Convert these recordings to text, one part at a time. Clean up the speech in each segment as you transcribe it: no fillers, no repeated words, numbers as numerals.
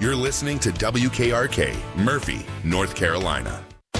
You're listening to WKRK, Murphy, North Carolina.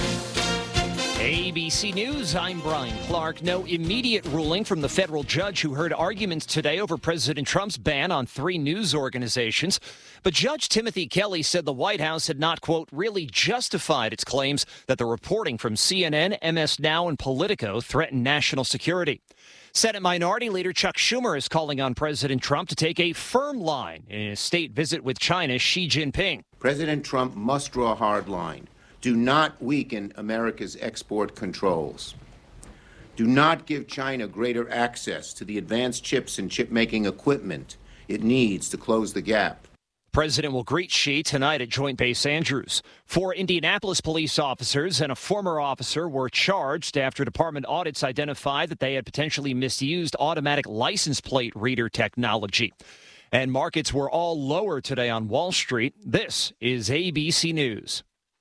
ABC News, I'm Brian Clark. No immediate ruling from the federal judge who heard arguments today over President Trump's ban on 3 news organizations. But Judge Timothy Kelly said the White House had not, quote, really justified its claims that the reporting from CNN, MS Now, and Politico threatened national security. Senate Minority Leader Chuck Schumer is calling on President Trump to take a firm line in his state visit with China's Xi Jinping. President Trump must draw a hard line. Do not weaken America's export controls. Do not give China greater access to the advanced chips and chip-making equipment it needs to close the gap. The president will greet Xi tonight at Joint Base Andrews. 4 Indianapolis police officers and a former officer were charged after department audits identified that they had potentially misused automatic license plate reader technology. And markets were all lower today on Wall Street. This is ABC News.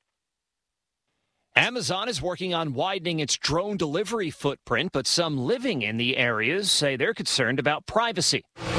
Amazon is working on widening its drone delivery footprint, but some living in the areas say they're concerned about privacy.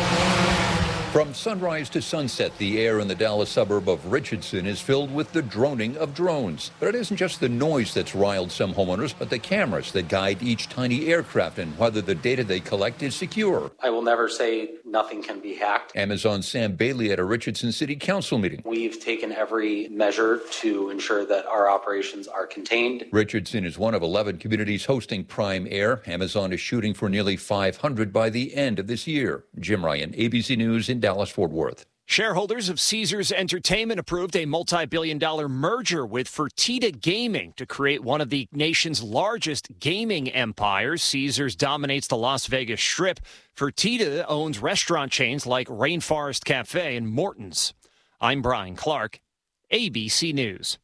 From sunrise to sunset, the air in the Dallas suburb of Richardson is filled with the droning of drones. But it isn't just the noise that's riled some homeowners, but the cameras that guide each tiny aircraft and whether the data they collect is secure. I will never say nothing can be hacked. Amazon's Sam Bailey at a Richardson City Council meeting. We've taken every measure to ensure that our operations are contained. Richardson is one of 11 communities hosting Prime Air. Amazon is shooting for nearly 500 by the end of this year. Jim Ryan, ABC News in Dallas-Fort Worth. Shareholders of Caesars Entertainment approved a multi-billion-dollar merger with Fertitta Gaming to create one of the nation's largest gaming empires. Caesars dominates the Las Vegas Strip. Fertitta owns restaurant chains like Rainforest Cafe and Morton's. I'm Brian Clark, ABC News.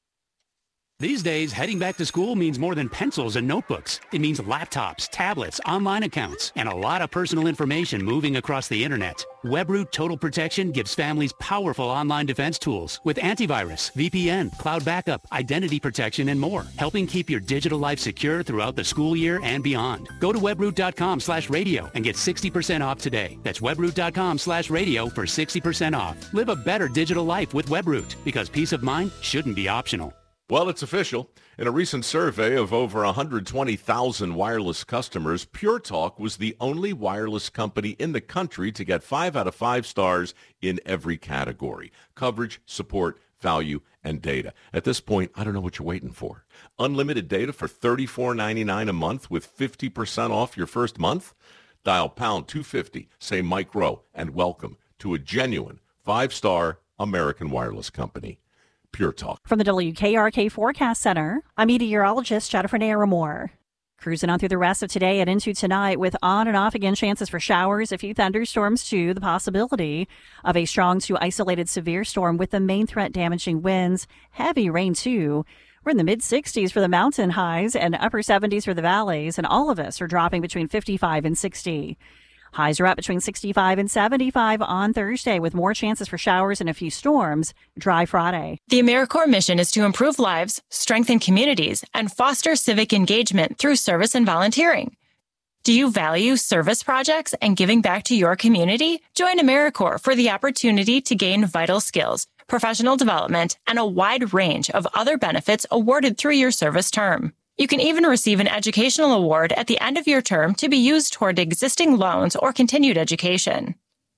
These days, heading back to school means more than pencils and notebooks. It means laptops, tablets, online accounts, and a lot of personal information moving across the internet. WebRoot Total Protection gives families powerful online defense tools with antivirus, VPN, cloud backup, identity protection, and more, helping keep your digital life secure throughout the school year and beyond. Go to webroot.com/radio and get 60% off today. That's webroot.com/radio for 60% off. Live a better digital life with WebRoot, because peace of mind shouldn't be optional. Well, it's official. In a recent survey of over 120,000 wireless customers, Pure Talk was the only wireless company in the country to get 5 out of 5 stars in every category: coverage, support, value, and data. At this point, I don't know what you're waiting for. Unlimited data for $34.99 a month with 50% off your first month? Dial pound 250, say Mike Rowe, and welcome to a genuine 5-star American wireless company. Pure Talk. From the WKRK Forecast Center, I'm meteorologist Jennifer Naramore. Cruising on through the rest of today and into tonight with on and off again chances for showers, a few thunderstorms too, the possibility of a strong to isolated severe storm with the main threat damaging winds, heavy rain too. We're in the mid-60s for the mountain highs and upper 70s for the valleys, and all of us are dropping between 55 and 60. Highs are up between 65 and 75 on Thursday with more chances for showers and a few storms. Dry Friday. The AmeriCorps mission is to improve lives, strengthen communities, and foster civic engagement through service and volunteering. Do you value service projects and giving back to your community? Join AmeriCorps for the opportunity to gain vital skills, professional development, and a wide range of other benefits awarded through your service term. You can even receive an educational award at the end of your term to be used toward existing loans or continued education.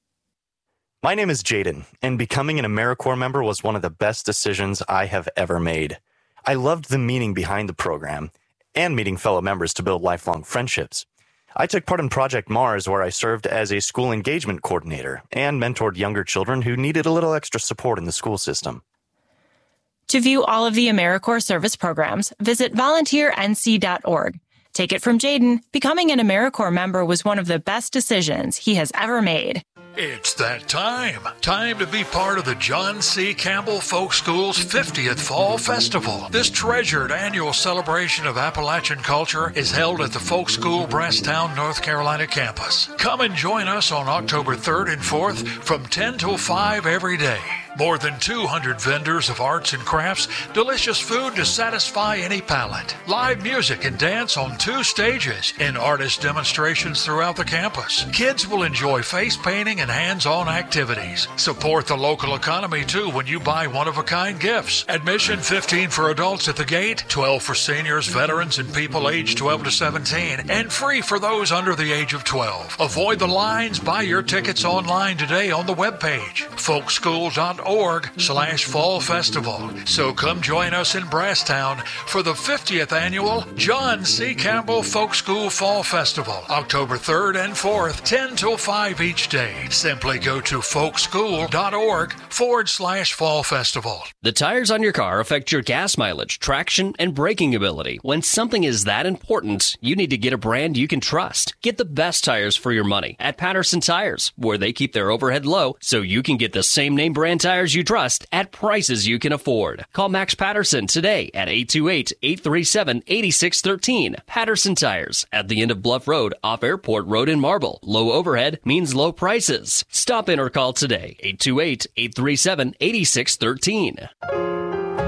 My name is Jaden, and becoming an AmeriCorps member was one of the best decisions I have ever made. I loved the meaning behind the program and meeting fellow members to build lifelong friendships. I took part in Project Mars, where I served as a school engagement coordinator and mentored younger children who needed a little extra support in the school system. To view all of the AmeriCorps service programs, visit volunteernc.org. Take it from Jaden, becoming an AmeriCorps member was one of the best decisions he has ever made. It's that time. Time to be part of the John C. Campbell Folk School's 50th Fall Festival. This treasured annual celebration of Appalachian culture is held at the Folk School Brasstown, North Carolina campus. Come and join us on October 3rd and 4th from 10 till 5 every day. More than 200 vendors of arts and crafts, delicious food to satisfy any palate. Live music and dance on 2 stages and artist demonstrations throughout the campus. Kids will enjoy face painting and hands-on activities. Support the local economy too when you buy one-of-a-kind gifts. Admission $15 for adults at the gate, $12 for seniors, veterans, and people aged 12 to 17, and free for those under the age of 12. Avoid the lines. Buy your tickets online today on the webpage, folkschool.org/fall festival. So come join us in Brasstown for the 50th annual John C. Campbell Folk School Fall Festival, October 3rd and 4th, 10 till 5 each day. Simply go to folkschool.org/fall festival. The tires on your car affect your gas mileage, traction, and braking ability. When something is that important, you need to get a brand you can trust. Get the best tires for your money at Patterson Tires, where they keep their overhead low so you can get the same name brand tires you trust at prices you can afford. Call Max Patterson today at 828-837-8613. Patterson Tires at the end of Bluff Road off Airport Road in Marble. Low overhead means low prices. Stop in or call today, 828-837-8613.